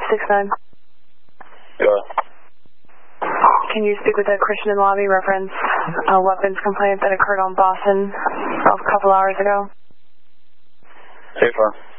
69. Go ahead. Can you speak with the Christian in the lobby reference a weapons complaint that occurred on Boston a couple hours ago? Hey, firm.